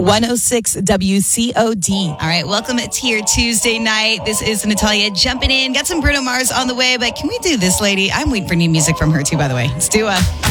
106 WCOD. All right, welcome to your Tuesday night. This is Natalia jumping in. Got some Bruno Mars on the way, but can we do this, lady? I'm waiting for new music from her too, by the way. Let's do